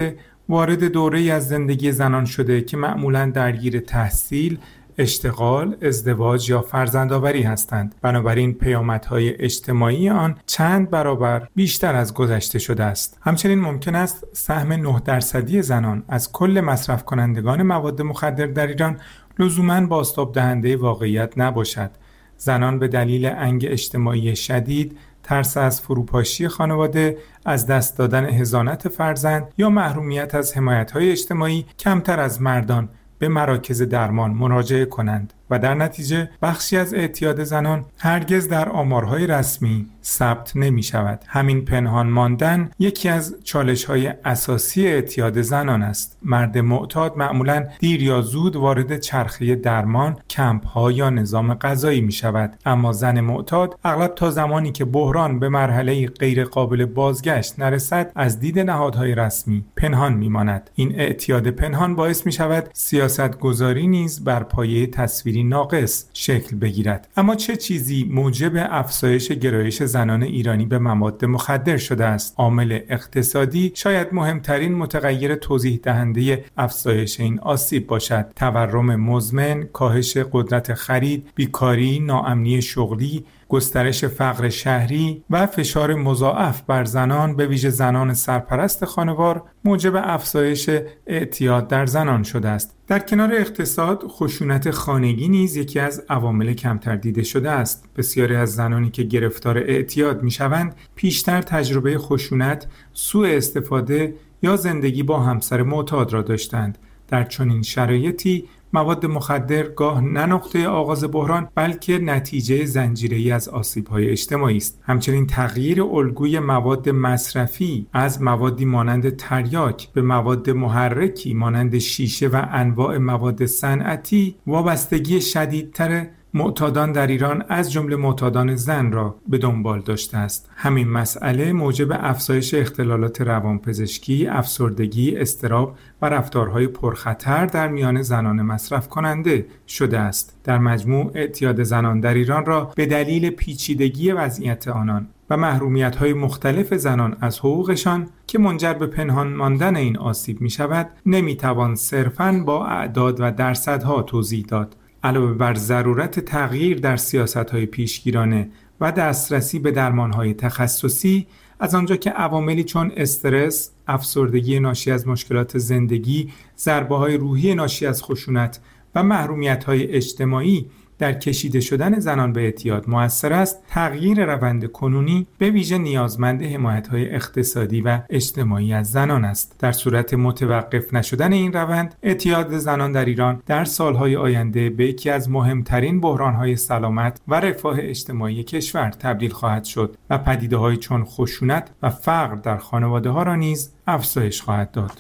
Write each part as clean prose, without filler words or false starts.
خانواده وارد دوره‌ای از زندگی زنان شده که معمولاً درگیر تحصیل، اشتغال، ازدواج یا فرزندآوری هستند. بنابراین پیامدهای اجتماعی آن چند برابر بیشتر از گذشته شده است. همچنین ممکن است سهم 9% زنان از کل مصرف کنندگان مواد مخدر در ایران لزوماً بازتاب دهنده واقعیت نباشد. زنان به دلیل انگ اجتماعی شدید، ترس از فروپاشی خانواده، از دست دادن حضانت فرزند یا محرومیت از حمایت‌های اجتماعی کمتر از مردان به مراکز درمان مراجعه کنند و در نتیجه بخشی از اعتیاد زنان هرگز در آمارهای رسمی ثبت نمی شود. همین پنهان ماندن یکی از چالش‌های اساسی اعتیاد زنان است. مرد معتاد معمولاً دیر یا زود وارد چرخه درمان، کمپ‌ها یا نظام غذایی می شود، اما زن معتاد اغلب تا زمانی که بحران به مرحله غیر قابل بازگشت نرسد از دید نهادهای رسمی پنهان می ماند. این اعتیاد پنهان باعث می شود سیاستگذاری نیز بر پایه تصویری ناقص شکل بگیرد. اما چه چیزی موجب افزایش گرایش زنان ایرانی به مواد مخدر شده است؟ عامل اقتصادی شاید مهمترین متغیر توضیح دهنده افزایش این آسیب باشد. تورم مزمن، کاهش قدرت خرید، بیکاری، ناامنی شغلی، گسترش فقر شهری و فشار مضاعف بر زنان به ویژه زنان سرپرست خانوار موجب افزایش اعتیاد در زنان شده است. در کنار اقتصاد، خشونت خانگی نیز یکی از عوامل کمتر دیده شده است. بسیاری از زنانی که گرفتار اعتیاد می‌شوند، پیشتر تجربه خشونت، سوء استفاده یا زندگی با همسر معتاد را داشتند. در چنین شرایطی مواد مخدر گاه نه نقطه آغاز بحران بلکه نتیجه زنجیره‌ای از آسیب‌های اجتماعی است. همچنین تغییر الگوی مواد مصرفی از موادی مانند تریاک به مواد محرکی مانند شیشه و انواع مواد صنعتی وابستگی شدیدتر معتادان در ایران از جمله معتادان زن را به دنبال داشته است. همین مسئله موجب افزایش اختلالات روانپزشکی، افسردگی، اضطراب و رفتارهای پرخطر در میان زنان مصرف کننده شده است. در مجموع اعتیاد زنان در ایران را به دلیل پیچیدگی وضعیت آنان و محرومیت‌های مختلف زنان از حقوقشان که منجر به پنهان ماندن این آسیب می‌شود، نمی‌توان صرفاً با اعداد و درصدها توضیح داد. علاوه بر ضرورت تغییر در سیاست‌های پیشگیرانه و دسترسی به درمان‌های تخصصی، از آنجا که عواملی چون استرس، افسردگی ناشی از مشکلات زندگی، ضربه‌های روحی ناشی از خشونت و محرومیت‌های اجتماعی در کشیده شدن زنان به اعتیاد مؤثر است، تغییر روند کنونی به ویژه نیازمند حمایت‌های اقتصادی و اجتماعی از زنان است. در صورت متوقف نشدن این روند، اعتیاد زنان در ایران در سالهای آینده به یکی از مهمترین بحران‌های سلامت و رفاه اجتماعی کشور تبدیل خواهد شد و پدیده‌هایی چون خشونت و فقر در خانواده‌ها را نیز افزایش خواهد داد.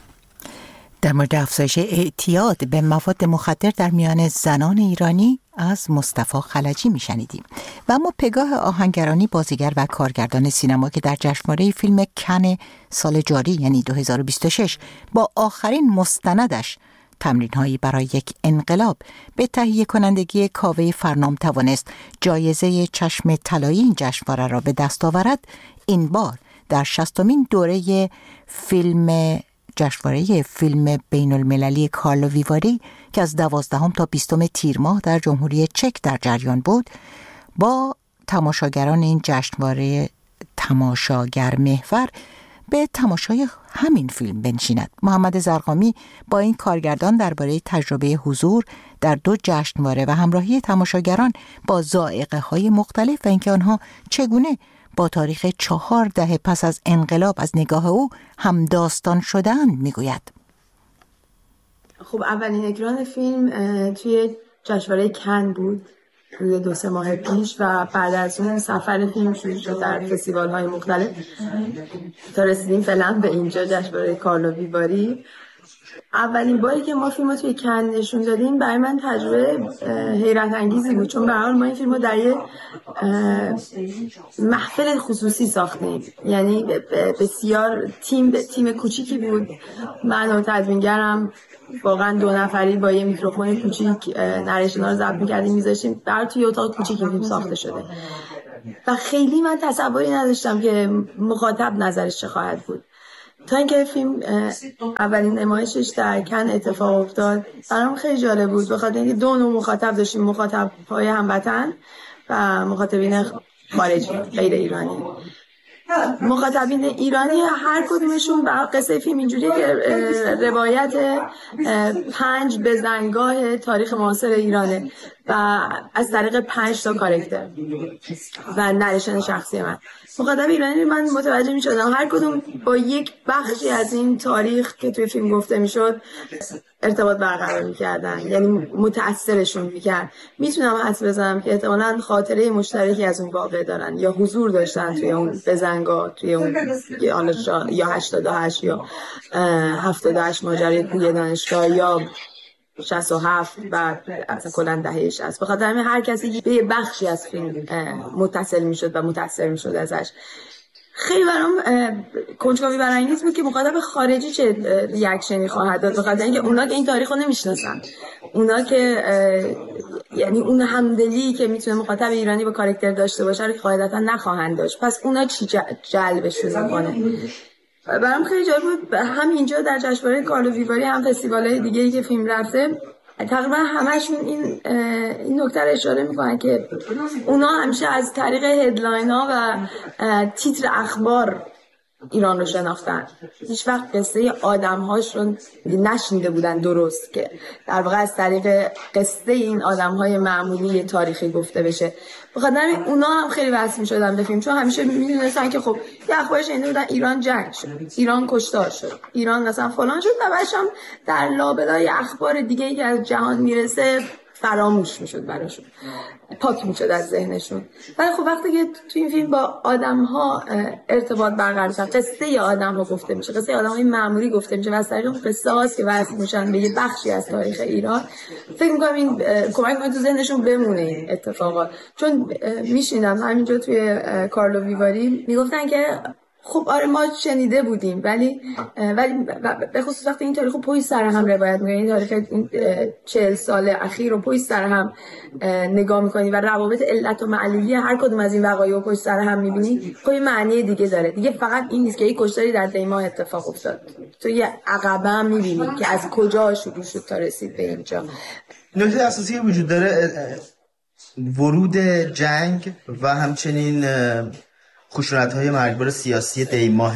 در مورد افزایش اعتیاد به مواد مخدر در میان زنان ایرانی از مصطفی خلجی میشنیدیم. و اما پگاه آهنگرانی، بازیگر و کارگردان سینما که در جشنواره فیلم کن سال جاری یعنی 2026 با آخرین مستندش تمرین‌هایی برای یک انقلاب به تهیه کنندگی کاوه فرنام توانست جایزه چشم طلایی این جشنواره را به دست آورد، این بار در 60مین دوره جشنواره فیلم بین المللی کارلو ویواری که از 12 تا 20 تیر ماه در جمهوری چک در جریان بود، با تماشاگران این جشنواره تماشاگر محور به تماشای همین فیلم بنشیند. محمد زرقامی با این کارگردان درباره تجربه حضور در 2 جشنواره و همراهی تماشاگران با ذائقه‌های مختلف و اینکه آنها چگونه با تاریخ 4 دهه پس از انقلاب از نگاه او هم داستان شدند میگوید. خب اولین اکران فیلم توی جشنواره کن بود روی 2-3 ماه پیش و بعد از اون سفر فیلم شروع شد در فستیوال‌های مختلف تا رسیدیم فعلا به اینجا جشنواره کارلو ویواری. اولین باری که ما فیلم رو توی کن نشون دادیم برای من تجربه حیرت انگیزی بود، چون به هر حال ما این فیلم رو در یه محفل خصوصی ساختیم، یعنی بسیار تیم کوچیکی بود. من و تدوینگرم واقعا 2 نفری با یه میکروفون کوچیک نریشنا رو ضبط می‌کردیم می‌ذاشتیم در توی اتاق کوچیکی فیلم ساخته شده و خیلی من تصوری نداشتم که مخاطب نظرش چه خواهد بود تا اینکه فیلم اولین نمایشش در کن اتفاق افتاد برام خیلی جالب بود، بخاطر اینکه دو نوع مخاطب داشتیم، مخاطب‌های هموطن و مخاطبین خارجی غیر ایرانی. مخاطبین ایرانی هر کدومشون بر قصه فیلم اینجوریه که روایت 5 بزنگاه تاریخ معاصر ایرانه و از طریق 5 تا کاراکتر و نریشن شخصی من. مخاطب ایرانی من متوجه می شدم هر کدوم با یک بخشی از این تاریخ که توی فیلم گفته می شد ارتباط برقرار می کردن، یعنی متأثرشون می کرد. میتونم حدس بزنم که احتمالاً خاطره مشترکی از اون واقعه دارن یا حضور داشتن توی اون بزنگاه، توی اون یا 88 یا 78 ماجرای کوی دانشگاه یا 67 و اصلا کلا دهه 60. بخاطر همین هر کسی به یه بخشی از فیلم متصل میشد و متاثر میشد ازش. خیلی برام کنجکاوی برانگیز بود که مخاطب خارجی چه ریاکشنی خواهد داد، بخاطر اینکه اونا که این تاریخ رو نمیشناسن، اونا که یعنی اون همدلی که میتونه مخاطب ایرانی با کاراکتر داشته باشه رو قاعدتا نخواهند داشت. پس اونا چی جلبشون میکنه؟ برام خیلی جالب بود. هم اینجا در جشنواره کارلو ویواری هم فستیوال‌های دیگه‌ای که فیلم رفته تقریبا همشون این نکته رو اشاره میکنن که اونا همیشه از طریق هدلاین‌ها و تیتر اخبار ایران رو شناختن، هیچ وقت قصه آدم‌هاش رو نشنیده بودن درست، که در واقع از طریق قصه این آدم‌های معمولی تاریخی گفته بشه. بخاطر اونا هم خیلی وصل می‌شدن به فیلم، چون همیشه می‌دونستن که خب یه اخبارش شنیده بودن ایران جنگ شد، ایران کشتار شد، ایران مثلا فلان شد و بعدش هم در لابلای اخبار دیگه‌ای که از جهان میرسه فراموش میشد براشون، پاک میشد از ذهنشون. ولی خب وقتی که تو این فیلم با آدم‌ها ارتباط برقرار میشه، قصه آدم‌ها گفته میشه، قصه آدم‌های معمولی گفته میشه و از طریق اون قصه هاست که وصل میشن به یه بخشی از تاریخ ایران، فکر می‌کنم این کمک می‌کنه تو ذهنشون بمونه این اتفاقات. چون میشینم همینجا توی کارلو ویواری میگفتن که خب آره ما شنیده بودیم، ولی به خصوص وقتی این تاریخ رو پشت سر هم روایت می‌کنی، این تاریخ 40 سال اخیر رو پشت سر هم نگاه می‌کنی و روابط علت و معلولی هر کدوم از این وقایع رو پشت سر هم می‌بینی، خب یه معنی دیگه داره. دیگه فقط این نیست که یک کشتاری در دیماه اتفاق افتاد، تو یه عقبه هم می‌بینی که از کجا شروع شد تا رسید به اینجا. نکته اساسی که وجود داره ورود جنگ و همچنین خشونت‌های مرگبار سیاسی دیماه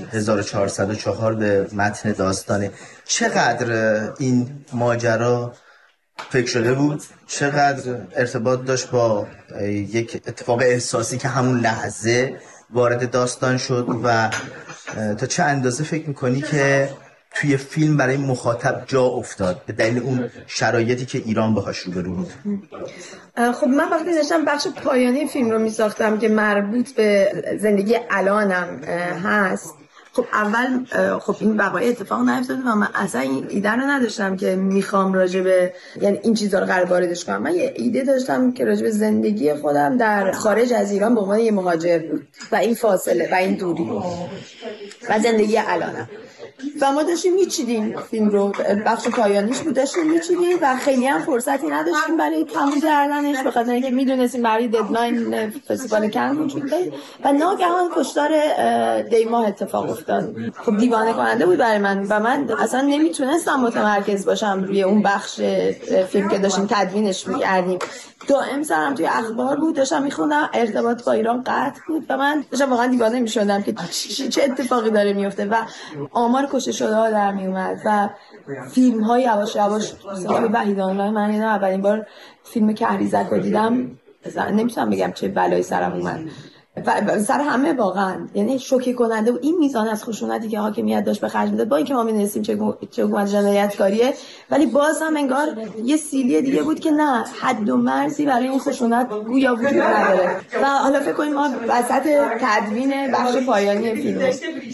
1404 به متن داستانه. چقدر این ماجرا فکر شده بود؟ چقدر ارتباط داشت با یک اتفاق احساسی که همون لحظه وارد داستان شد و تا چه اندازه فکر می‌کنی که توی فیلم برای مخاطب جا افتاد به دلیل اون شرایطی که ایران باهاش روبرو بود؟ خب من وقتی داشتم بخش پایانی فیلم رو می‌ساختم که مربوط به زندگی الانم هست، خب اول خب این وقایع اتفاق نیفتاده و من اصلا این ایده رو نداشتم که میخوام راجبه یعنی این چیزا رو قرار واردش کنم. من یه ایده داشتم که راجبه زندگی خودم در خارج از ایران به عنوان یه مهاجر بود و این فاصله و این دوری و زندگی الانم. و ما داشتیم میچیدیم فیلم رو، بخش پایانیش بود، داشتیم میچیدیم و خیلی هم فرصتی نداشتیم برای تموم کردنش، به خاطر اینکه میدونستیم برای ددلاین فستیوال کن وجود داره و ناگهان کشتار دیماه اتفاق افتاد. خب دیوانه کننده بود برای من و من اصلا نمیتونستم متمرکز باشم روی اون بخش فیلم که داشتیم تدوینش میکردیم. دائم سرم توی اخبار بود، داشتم میخوندم ارتباط با ایران قطع بود و من داشتم واقعا دیوانه میشدم که چه اتفاقی داره میفته و آمار کشته شده ها در میومد و فیلم های یواش یواش صاحب وحید آنلاین. من اینا اولین بار فیلم کهریزک رو دیدم، نمیتونم بگم چه بلایی سرم اومد و سر همه واقعا، یعنی شوکه کننده و این میزان از خشونتی که حاکمیت داشت به خرج میداد، با اینکه ما می‌دونستیم چه حکومت جنایتکاریه، ولی باز هم انگار یه سیلی دیگه بود که نه حد و مرزی برای این خشونت گویا وجود نداره. و حالا فکر کنیم ما وسط تدوین بخش پایانی فیلم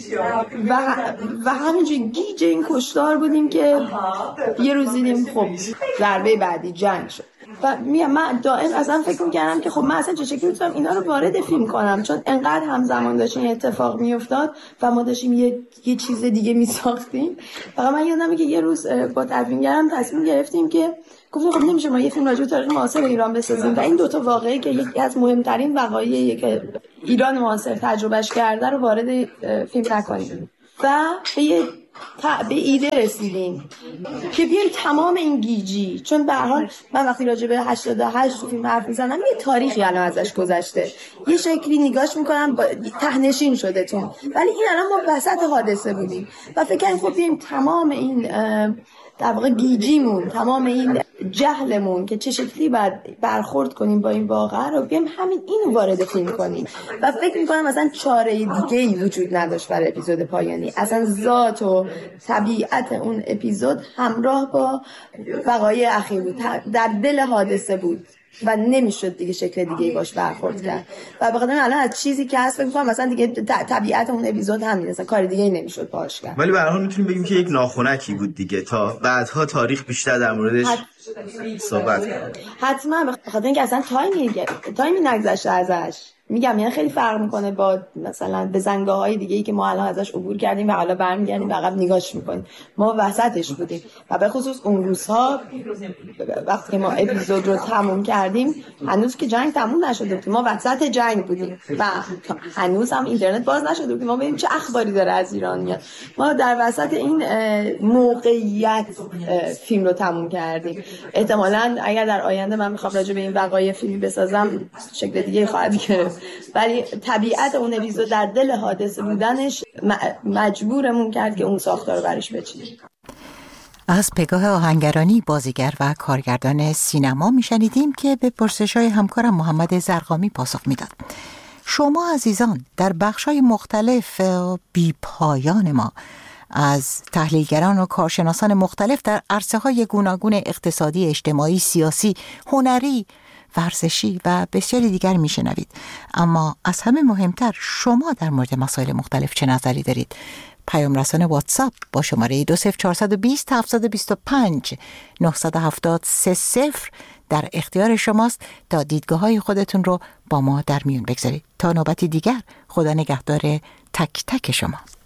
و همینجوری گیج این کشتار بودیم که یه روز دیدیم خب ضربه بعدی جنگ شد و من دائم اصلا فکر می‌کردم که خب من اصلا چه شکلی می‌تونم اینا رو وارد فیلم کنم، چون انقدر همزمان داشت این اتفاق میافتاد و ما داشتیم یه چیز دیگه میساختیم. فقط من یادمه که یه روز با تدوینگرم تصمیم گرفتیم که گفتیم خب نمیشه ما یه فیلم راجع به تاریخ معاصر ایران بسازیم و این دوتا واقعی که یکی از مهمترین وقایعی که ایران معاصر تجربهش کرده رو وارد فیلم نکنیم. و به ایده رسیدیم که بیایم تمام این گیجی، چون به هر حال من وقتی راجع به 88 فیلم حرف میزنم یه تاریخی الان ازش گذشته، یه شکلی نگاش میکنم تهنشین شده تون، ولی این الان ما وسط حادثه بودیم و فکر کنم خب بیایم تمام این در واقع گیجیمون، تمام این جهلمون که چه شکلی باید برخورد کنیم با این واقعه رو بیایم همین اینو وارد فیلم کنیم. و فکر میکنم مثلا چاره دیگه‌ای وجود نداشت برای اپیزود پایانی، اصلا ذات و طبیعت اون اپیزود همراه با وقایع اخیر بود، در دل حادثه بود و نمیشد دیگه شکل دیگه‌ای باش برخورد کرد. و بخاطر الان از چیزی که هست فکر می‌کنم مثلا دیگه طبیعت اون اپیزود همین، مثلا کار دیگه‌ای نمیشد باش کرد. ولی به هر حال میتونیم بگیم که یک ناخنکی بود دیگه، تا بعدها تاریخ بیشتر در موردش صحبت کنه. حتما به خاطر اینکه اصلا تایمی نگذشته ازش. میگم یعنی خیلی فرق میکنه با مثلا به زنگاه‌های دیگه‌ای که ما الان ازش عبور کردیم و حالا برمیگردیم و عقب نگاش میکنیم. ما وسطش بودیم و به خصوص اون روزها وقتی که ما اپیزود رو تموم کردیم هنوز که جنگ تموم نشده بود، ما وسط جنگ بودیم و هنوز هم اینترنت باز نشده بود ما ببینیم چه اخباری داره از ایران میاد. ما در وسط این موقعیت فیلم رو تموم کردیم. احتمالاً اگر در آینده من میخوام راجع به این وقایع فیلمی بسازم شکل دیگه خواهد گرفت، ولی طبیعت اون اپیزود در دل حادثه بودنش مجبورمون کرد که اون ساختار رو برش بچینیم. از پگاه آهنگرانی، بازیگر و کارگردان سینما میشنیدیم که به پرسش‌های همکارم محمد زرقامی پاسخ میداد. شما عزیزان در بخش‌های مختلف بی پایان ما از تحلیلگران و کارشناسان مختلف در عرصه‌های گوناگون اقتصادی، اجتماعی، سیاسی، هنری، ورزشی و بسیاری دیگر میشنوید. اما از همه مهمتر شما در مورد مسائل مختلف چه نظری دارید؟ پیام رسان واتساپ با شماره 20420 725 970 در اختیار شماست تا دیدگاه‌های خودتون رو با ما در میون بگذارید. تا نوبتی دیگر، خدا نگهدار تک تک شما.